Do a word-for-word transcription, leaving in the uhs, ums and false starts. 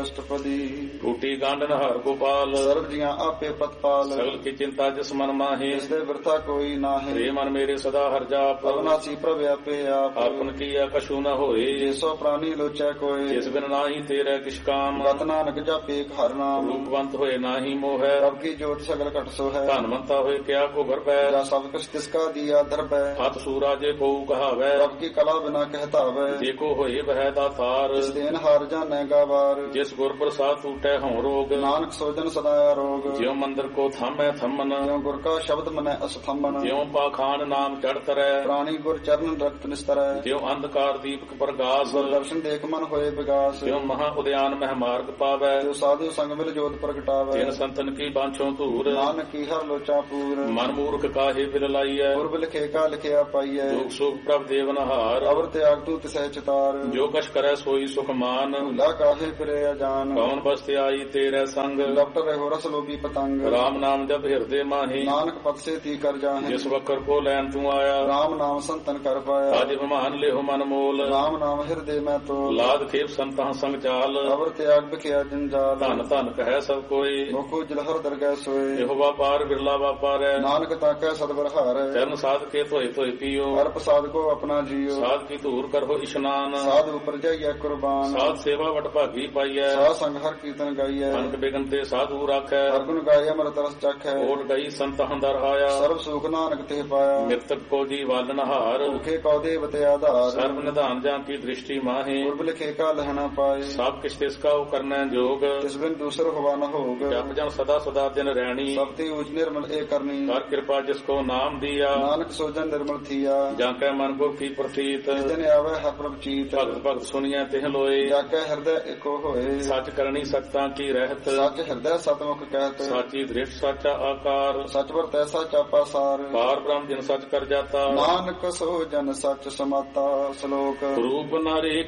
ਅਸ਼ਟਪਦੀ। ਟੂਟੀ ਗਾਂਢ ਨਹਾਰ ਗੋਪਾਲ ਸਰਬ ਜੀਆਂ ਆਪੇ ਪਤਪਾਲ। ਸਗਲ ਕੀ ਚਿੰਤਾ ਜਿਸ ਮਨ ਮਾਹੇ ਇਸ ਦੇ ਬਿਰਥਾ ਕੋਈ ਨਾਹੀ। ਰੇ ਮਨ ਮੇਰੇ ਸਦਾ ਹਰ ਜਾਪ ਅਵਨਾਸੀ ਪ੍ਰਭ ਆਪੇ ਆਪ। ਆਪਨ ਕੀਆ ਕਛੂ ਨ ਹੋਏ ਜਿਸੋ ਪ੍ਰਾਨੀ ਲੋਚੈ ਕੋਇ। ਜਿਸ ਬਿਨ ਨਾਹੀ ਤੇਰੇ ਕਿਛ ਕਾਮ ਗਤ ਨਾਨਕ ਜਾਪੇ ਹਰਿ ਨਾਮ। ਰੂਪਵੰਤ ਹੋਏ ਨਾਹੀ ਮੋਹੈ ਪ੍ਰਭ ਕੀ ਜੋਤ ਸਗਲ ਘਟ ਸੋ ਹੈ। ਧਨਵੰਤਾ ਹੋਏ ਕਿਆ ਕੋ ਘਰ ਪੈ ਜਾ ਸਭ ਕੁਛ ਤਿਸ ਕਾ ਦੀਆ ਦਰਬੈ। ਹੱਥ ਸੂਰਾ ਜੇ ਕੋ ਕਹਾਵੈ ਪ੍ਰਭ ਕੀ ਕਲਾ ਬਿਨਾ ਕਹਿਤਾਵੈ। ਜੇ ਕੋ ਹੋਏ ਬਹਿ ਦਾਤਾਰ ਇਸ ਦੇਨ ਹਾਰ ਜਾਣੈ ਗਾਵਾਰ। ਜਿਸ ਗੁਰ ਪ੍ਰਸਾਦ ਟੂਟੈ ਹਉ ਰੋਗ ਨਾਨਕ ਸੋਜਨ ਸਦਾ ਰੋਗ। ਜਿਉ ਮੰਦਰ ਕੋ ਥਾਮੈ ਥੰਮਨ ਜਿਉ ਗੁਰ ਕਾ ਸ਼ਬਦ ਮਨੈ ਅਸਥੰਮਨ। ਜਿਉ ਪਾਖਾਨ ਨਾਮ ਚੜ ਤਰੈ ਪ੍ਰਾਣੀ ਗੁਰ ਚਰਨ ਰਖਤ ਨਿਸਤਰੈ। ਜਿਉ ਅੰਧਕਾਰ ਦੀਪਕ ਪ੍ਰਗਾਸ ਗੁਰ ਦਰਸ਼ਨ ਦੇਖ ਮਨ ਹੋਏ ਵਿਗਾਸ। ਜਿਉ ਮਹਾ ਉਦਿਆਨ ਮਹਿ ਮਾਰਗ ਪਾਵੈ ਜੋ ਸਾਧੂ ਸੰਗ ਮਿਲ ਜੋਤ ਪ੍ਰਗਟਾਵੈ। ਤਿਨ ਸੰਤਨ ਕੀ ਬਾਂਛੋ ਧੂਰ ਨਾਨਕ ਕੀ ਹਰ ਲੋਚਾ ਪੂਰ। ਮਨ ਮੂਰਖ ਕਾਹੇ ਬਿਲ ਲਾਈਐ ਗੁਰਬ ਲਿਖੇ ਕਾ ਲਿਖਿਆ ਪਾਈਐ। ਦੁਖ ਸੁਖ ਪ੍ਰਭ ਦੇਵਨਹਾਰ ਅਵਰ ਤਿਆਗ ਤੂ ਤਿਸੈ ਚਿਤਾਰ। ਜੋ ਕਛ ਕਰੈ ਸੋਈ ਸੁਖ ਮਾਨ ਭੁਲਾ ਕਾਹੇ ਫਿਰੇ ਅਜਾਨ। ਕੌਣ ਬਸਤਿ ਆਈ ਤੇਰੇ ਸੰਗ ਲਪਟ ਰਹੋ ਰਸ ਲੋਭੀ ਪਤੰਗ। ਰਾਮ ਨਾਮ ਜਪ ਹਿਰਦੇ ਮਾਹੀ ਨਾਨਕ ਪਦ ਸੇ ਤੀ ਕਰ ਜਾਹੇ। ਜਿਸ ਵਕਰ ਕੋ ਲੈਣ ਤੂੰ ਆਇਆ ਰਾਮ ਨਾਮ ਸੰਤਨ ਕਰ ਪਾਇਆ। ਅਜ ਬਿਮਾਨ ਲਿਹੁ ਮਨ ਮੋਲ ਰਾਮ ਨਾਮ ਹਿਰਦੇ ਮੈਂ ਤੋਲ। ਲਾਦ ਖੇਪ ਸੰਤਾਂ ਸੰਗ ਚਾਲ ਅਵਰ ਤਿਆਗ ਬਖਿਆ ਜੰਜਾਲ। ਧਨ ਧਨ ਕਹੈ ਸਭ ਕੋਈ ਮੁਖੋ ਜਲਹਰ ਦਰਗਹਿ ਸੋਏ। ਇਹੋ ਵਾਪਾਰ ਬਿਰਲਾ ਵਾਪਾਰੈ ਨਾਨਕ ਤਾਕੈ ਸਤਿ ਹਾਰੈ। ਚਰਨ ਸਾਧ ਕੇ ਧੋਏ ਧੋਏ ਪੀਓ ਹਰ ਪ੍ਰਸਾਦ ਕੋ ਆਪਣਾ ਜੀਓ। ਸਾਧ ਕੀ ਧੂਰ ਕਰੋ ਇਸ਼ਨਾਨ ਸਾਧ ਉਪਰ ਜਾਈਐ ਕੁਰਬਾਨ। ਸਾਧ ਸੇਵਾ ਵਟ ਭਾਗੀ ਪਾਈਐ ਸਾਧ ਸੰਗ ਹਰ ਕੀਰਤਨ ਗਾਈਐ। ਅਨਕ ਬਿਗਨ ਤੇ ਸਾਧੂ ਰਾਖੈ ਹਰ ਗੁਣ ਗਾਏ ਅੰਮ੍ਰਿਤ ਰਸ ਚਖੈ। ਓਟ ਗਈ ਸੰਤਹੁ ਦਰ ਆਇਆ ਸਰਬ ਸੁਖ ਨਾਨਕ ਤੇ ਪਾਇਆ। ਮਿਰਤਕ ਕੋ ਜੀ ਵਾਲਨ ਹਾਰ ਭੁਖੇ ਕਉ ਦੇਵ ਤੇ ਆਧਾਰ। ਸਰਬ ਨਿਧਾਨ ਜਾਂ ਕੀ ਦ੍ਰਿਸ਼ਟੀ ਮਾਹੇ ਗੁਰਬ ਲਿਖੇ ਕਾ ਲਹਿਣਾ ਪਾਏ। ਸਭ ਕਿਛ ਤਿਸ ਕਾ ਕਰਨੈ ਜੋਗ ਤਿਸ ਬਿਨ ਦੂਸਰ ਹੋਵਾ ਨ ਹੋਗ। ਜਪ ਜਨ ਸਦਾ ਸਦਾ ਦਿਨ ਰਹਿਣੀ ਸਭ ਤੇ ਉਜ ਨਿਰਮਲ ਏ ਕਰਨੀ। ਕਰ ਕਿਰਪਾ ਜਿਸ ਕੋ ਨਾਮ ਦੀਆ ਨਾਨਕ ਸੋਜਨ ਨਿਰਮਲ ਥੀਆ। ਜਾਂ ਕੈ ਮਨ ਗੁਰ ਕੀ ਪ੍ਰਤੀਤ ਜਿਸ ਦਿਨ ਆਵੈ ਹਰ ਪ੍ਰਭ ਚੀਤ। ਭਗਤ ਭਗਤ ਸੁਣੀਐ ਤਿਹ ਲੋਏ ਜਾ ਕੈ ਹਿਰਦੈ ਏਕੋ ਹੋਏ। ਸੱਚ ਕਰਨੀ ਸਖਤਾਂ ਕੀ ਰਹਿਤ ਸੱਚ ਹਿਰਦੈ ਸਤਮੁਖ ਕਹਿਤ। ਸਾਚੀ ਦ੍ਰਿਸ਼ਟ ਸਾਚਾ ਆਕਾਰ ਸਚ ਵਰ ਤੈਸਾ ਚਾਪਾ ਸਾਰ। ਪਾਰ ਬ੍ਰਹਮ ਜਿਨ ਸੱਚ ਕਰ ਜਾਤਾ ਨਾਨਕ ਸੋ ਜਨ ਸੱਚ ਸਮਾਤਾ। ਸ਼ਲੋਕ ਰੂਪ ਨਾਰੇ